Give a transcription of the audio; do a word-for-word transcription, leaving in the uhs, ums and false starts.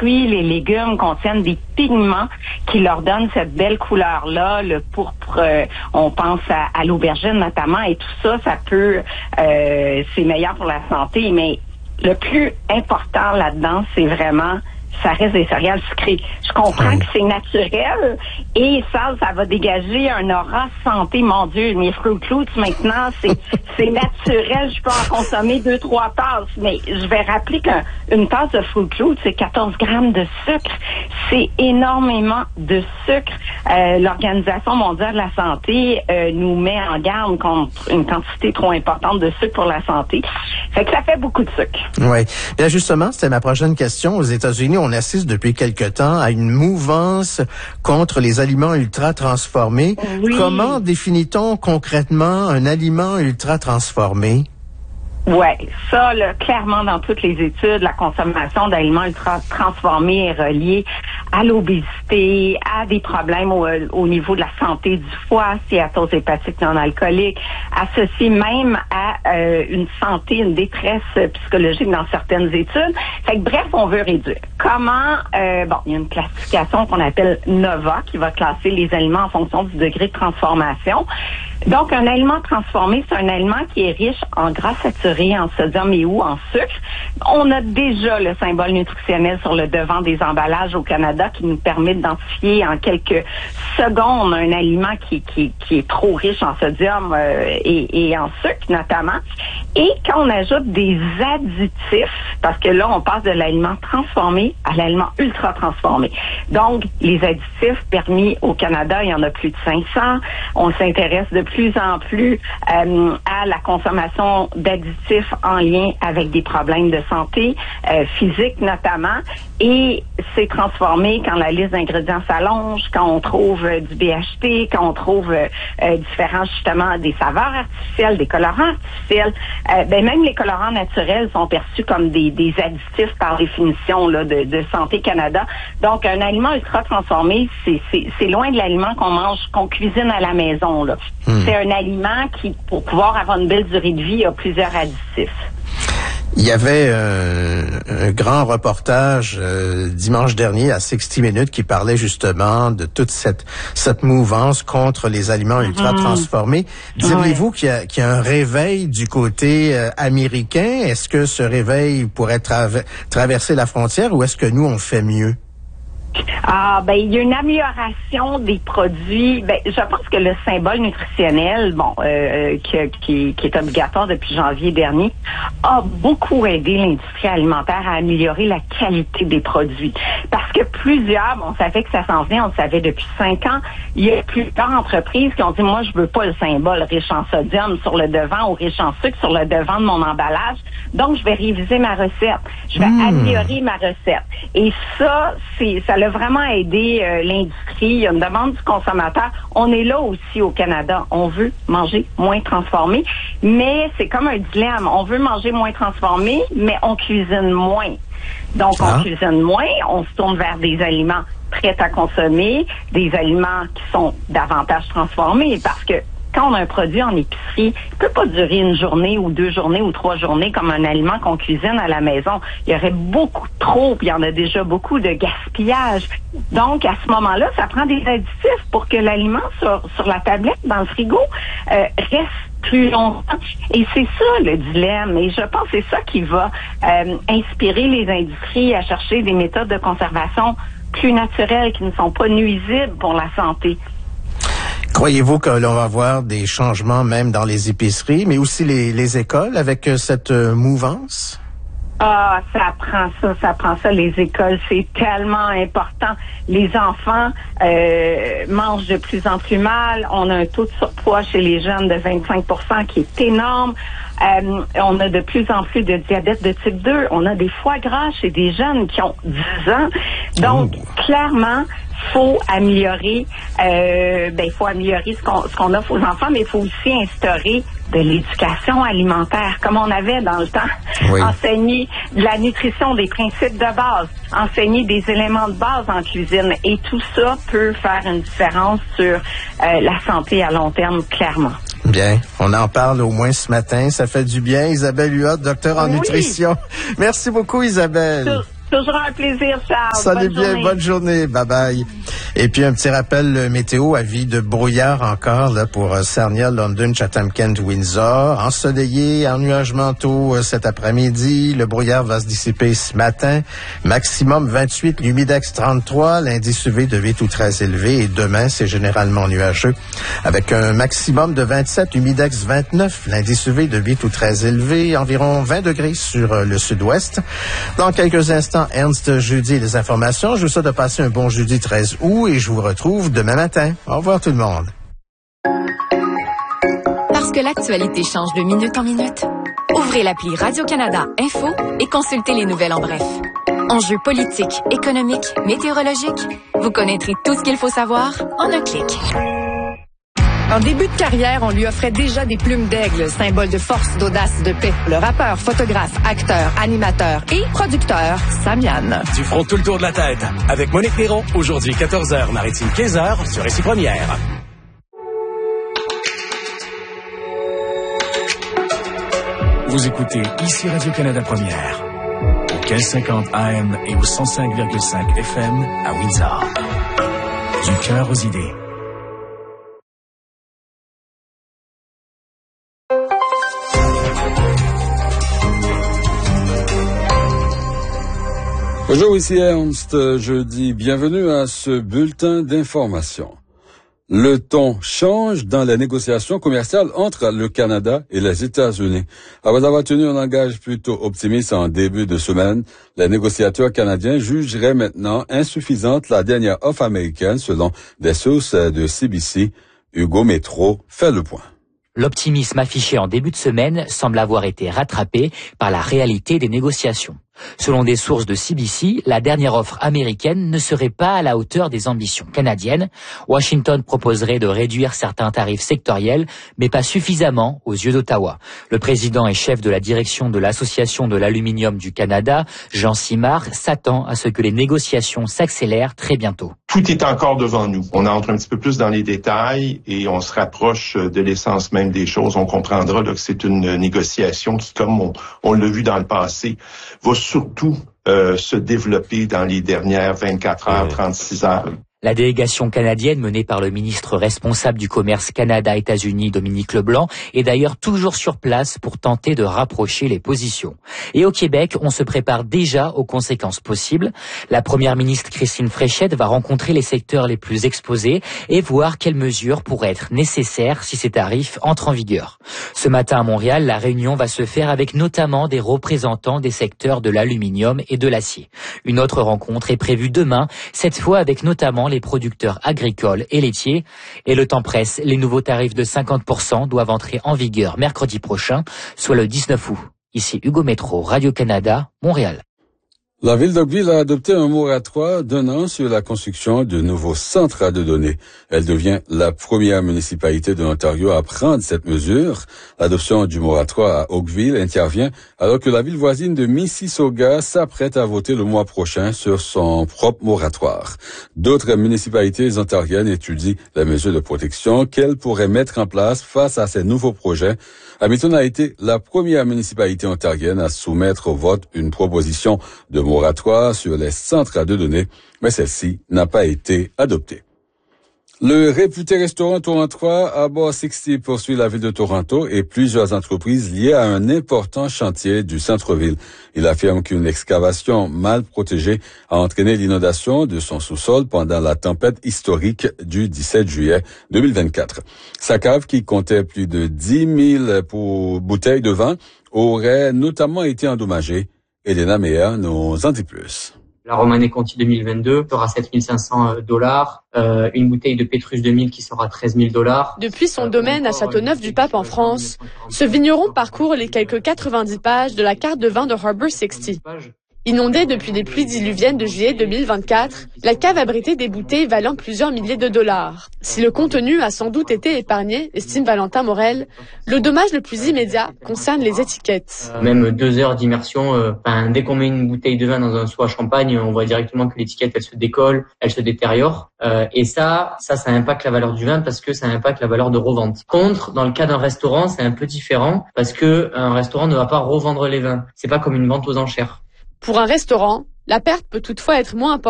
fruits, les légumes contiennent des pigments qui leur donnent cette belle couleur-là, le pourpre, euh, on pense à, à l'aubergine notamment, et tout ça, ça peut, euh, c'est meilleur pour la santé, mais le plus important là-dedans, c'est vraiment ça reste des céréales sucrées. Je comprends oui. que c'est naturel et ça, ça va dégager un aura santé. Mon Dieu, mes Fruit Loops maintenant, c'est c'est naturel. Je peux en consommer deux, trois tasses. Mais je vais rappeler qu'une tasse de Fruit Loops, c'est quatorze grammes de sucre. C'est énormément de sucre. Euh, L'Organisation mondiale de la santé euh, nous met en garde contre une quantité trop importante de sucre pour la santé. Fait que ça fait beaucoup de sucre. Oui. Bien justement, c'était ma prochaine question. Aux États-Unis, on assiste depuis quelque temps à une mouvance contre les aliments ultra transformés. Oui. Comment définit-on concrètement un aliment ultra transformé? Ouais, ça, là, clairement, dans toutes les études, la consommation d'aliments ultra transformés est reliée à l'obésité, à des problèmes au, au niveau de la santé du foie, stéatose hépatique non alcoolique, associé même à euh, une santé, une détresse psychologique dans certaines études. Fait que bref, on veut réduire. Comment? Euh, bon, il y a une classification qu'on appelle NOVA qui va classer les aliments en fonction du degré de transformation. Donc, un aliment transformé, c'est un aliment qui est riche en gras saturés, en sodium et ou en sucre. On a déjà le symbole nutritionnel sur le devant des emballages au Canada qui nous permet d'identifier en quelques secondes un aliment qui, qui, qui est trop riche en sodium euh, et, et en sucre notamment. Et quand on ajoute des additifs, parce que là, on passe de l'aliment transformé à l'aliment ultra transformé. Donc, les additifs permis au Canada, il y en a plus de cinq cents. On s'intéresse de plus en plus euh, à la consommation d'additifs en lien avec des problèmes de santé euh, physique notamment. Et c'est transformé quand la liste d'ingrédients s'allonge, quand on trouve euh, du B H T, quand on trouve euh, euh, différents, justement, des saveurs artificielles, des colorants artificiels. Euh, ben même les colorants naturels sont perçus comme des, des additifs par définition là, de, de Santé Canada. Donc, un aliment ultra transformé, c'est, c'est, c'est loin de l'aliment qu'on mange, qu'on cuisine à la maison. Là. Mmh. C'est un aliment qui, pour pouvoir avoir une belle durée de vie, a plusieurs additifs. Il y avait euh, un grand reportage euh, dimanche dernier à sixty minutes qui parlait justement de toute cette cette mouvance contre les aliments ultra transformés. Mmh. Diriez-vous ouais. qu'il y a, qu'il y a un réveil du côté euh, américain? Est-ce que ce réveil pourrait traver- traverser la frontière ou est-ce que nous, on fait mieux? Ah, ben, il y a une amélioration des produits. Ben, je pense que le symbole nutritionnel, bon, euh, qui, qui, qui est obligatoire depuis janvier dernier, a beaucoup aidé l'industrie alimentaire à améliorer la qualité des produits. Parce que plusieurs, bon, on savait que ça s'en venait, on le savait depuis cinq ans, il y a plusieurs entreprises qui ont dit, moi, je veux pas le symbole riche en sodium sur le devant ou riche en sucre sur le devant de mon emballage. Donc, je vais réviser ma recette. Je vais mmh. améliorer ma recette. Et ça, c'est, ça l'a vraiment aidé euh, l'industrie. Il y a une demande du consommateur. On est là aussi au Canada. On veut manger moins transformé, mais c'est comme un dilemme. On veut manger moins transformé, mais on cuisine moins. Donc, ah. on cuisine moins, on se tourne vers des aliments prêts à consommer, des aliments qui sont davantage transformés, parce que quand on a un produit en épicerie, il peut pas durer une journée ou deux journées ou trois journées comme un aliment qu'on cuisine à la maison. Il y aurait beaucoup trop, puis il y en a déjà beaucoup de gaspillage. Donc, à ce moment-là, ça prend des additifs pour que l'aliment sur, sur la tablette, dans le frigo, euh, reste plus longtemps. Et c'est ça le dilemme. Et je pense que c'est ça qui va euh, inspirer les industries à chercher des méthodes de conservation plus naturelles, qui ne sont pas nuisibles pour la santé. Croyez-vous que l'on va voir des changements même dans les épiceries, mais aussi les, les écoles avec cette euh, mouvance? Ah, ça prend ça, ça prend ça. Les écoles, c'est tellement important. Les enfants euh, mangent de plus en plus mal. On a un taux de surpoids chez les jeunes de vingt-cinq pour cent qui est énorme. Euh, on a de plus en plus de diabète de type deux. On a des foie gras chez des jeunes qui ont dix ans. Donc, oh. clairement, faut améliorer, euh, ben, il faut améliorer ce qu'on, ce qu'on offre aux enfants, mais il faut aussi instaurer de l'éducation alimentaire, comme on avait dans le temps. Oui. Enseigner de la nutrition, des principes de base, enseigner des éléments de base en cuisine. Et tout ça peut faire une différence sur euh, la santé à long terme, clairement. Bien, on en parle au moins ce matin. Ça fait du bien. Isabelle Huot, docteur en oui. nutrition. Merci beaucoup, Isabelle. Tout. Toujours un plaisir, Charles. Salut bonne bien, journée. bonne journée. Bye bye. Et puis un petit rappel le météo, avis de brouillard encore là pour euh, Sarnia, London, Chatham, Kent, Windsor. Ensoleillé, en nuages mentaux euh, cet après-midi. Le brouillard va se dissiper ce matin. Maximum vingt-huit, l'humidex trente-trois, l'indice U V de huit ou très élevé. Et demain, c'est généralement nuageux. Avec un maximum de vingt-sept, humidex vingt-neuf, l'indice U V de huit ou très élevé. Environ vingt degrés sur euh, le sud-ouest. Dans quelques instants, Ernst Jeudi et les informations. Je vous souhaite de passer un bon jeudi treize août et je vous retrouve demain matin. Au revoir tout le monde. Parce que l'actualité change de minute en minute, ouvrez l'appli Radio-Canada Info et consultez les nouvelles en bref. Enjeux politiques, économiques, météorologiques, vous connaîtrez tout ce qu'il faut savoir en un clic. En début de carrière, on lui offrait déjà des plumes d'aigle, symbole de force, d'audace, de paix. Le rappeur, photographe, acteur, animateur et producteur, Samian. Tu feras tout le tour de la tête avec Monique Néron, aujourd'hui quatorze heures, Maritime quinze heures, sur Récit Première. Vous écoutez ici Radio-Canada Première, au quinze cinquante A M et au cent cinq virgule cinq F M à Windsor. Du cœur aux idées. Bonjour, ici Ernst. Je dis bienvenue à ce bulletin d'information. Le ton change dans les négociations commerciales entre le Canada et les États-Unis. Après avoir tenu un langage plutôt optimiste en début de semaine, les négociateurs canadiens jugeraient maintenant insuffisante la dernière offre américaine selon des sources de C B C. Hugo Métro fait le point. L'optimisme affiché en début de semaine semble avoir été rattrapé par la réalité des négociations. Selon des sources de C B C, la dernière offre américaine ne serait pas à la hauteur des ambitions canadiennes. Washington proposerait de réduire certains tarifs sectoriels, mais pas suffisamment aux yeux d'Ottawa. Le président et chef de la direction de l'Association de l'aluminium du Canada, Jean Simard, s'attend à ce que les négociations s'accélèrent très bientôt. Tout est encore devant nous. On entre un petit peu plus dans les détails et on se rapproche de l'essence même des choses. On comprendra là, que c'est une négociation qui, comme on, on l'a vu dans le passé, va surtout euh, se développer dans les dernières vingt-quatre heures, trente-six heures. La délégation canadienne menée par le ministre responsable du commerce Canada-États-Unis, Dominique Leblanc, est d'ailleurs toujours sur place pour tenter de rapprocher les positions. Et au Québec, on se prépare déjà aux conséquences possibles. La première ministre Christine Fréchette va rencontrer les secteurs les plus exposés et voir quelles mesures pourraient être nécessaires si ces tarifs entrent en vigueur. Ce matin à Montréal, la réunion va se faire avec notamment des représentants des secteurs de l'aluminium et de l'acier. Une autre rencontre est prévue demain, cette fois avec notamment les producteurs agricoles et laitiers. Et le temps presse, les nouveaux tarifs de cinquante pour cent doivent entrer en vigueur mercredi prochain, soit le dix-neuf août. Ici Hugo Métro, Radio-Canada, Montréal. La ville d'Oakville a adopté un moratoire d'un an sur la construction de nouveaux centres de données. Elle devient la première municipalité de l'Ontario à prendre cette mesure. L'adoption du moratoire à Oakville intervient alors que la ville voisine de Mississauga s'apprête à voter le mois prochain sur son propre moratoire. D'autres municipalités ontariennes étudient les mesures de protection qu'elles pourraient mettre en place face à ces nouveaux projets. Hamilton a été la première municipalité ontarienne à soumettre au vote une proposition de moratoire sur les centres de données, mais celle-ci n'a pas été adoptée. Le réputé restaurant torontois Arbor soixante poursuit la ville de Toronto et plusieurs entreprises liées à un important chantier du centre-ville. Il affirme qu'une excavation mal protégée a entraîné l'inondation de son sous-sol pendant la tempête historique du dix-sept juillet deux mille vingt-quatre. Sa cave, qui comptait plus de dix mille pour bouteilles de vin, aurait notamment été endommagée. Elena Meyer nous en dit plus. La Romanée Conti deux mille vingt-deux sera sept mille cinq cents dollars, euh, une bouteille de Pétrus deux mille qui sera treize mille dollars. Depuis son domaine à Châteauneuf-du-Pape en France, ce vigneron parcourt les quelques quatre-vingt-dix pages de la carte de vin de Arbor soixante. Inondée depuis des pluies diluviennes de juillet deux mille vingt-quatre, la cave abritait des bouteilles valant plusieurs milliers de dollars. Si le contenu a sans doute été épargné, estime Valentin Morel, le dommage le plus immédiat concerne les étiquettes. Euh, même deux heures d'immersion, euh, ben, dès qu'on met une bouteille de vin dans un seau à champagne, on voit directement que l'étiquette, elle se décolle, elle se détériore. Euh, et ça, ça, ça impacte la valeur du vin parce que ça impacte la valeur de revente. Contre, dans le cas d'un restaurant, c'est un peu différent parce que un restaurant ne va pas revendre les vins. C'est pas comme une vente aux enchères. Pour un restaurant, la perte peut toutefois être moins importante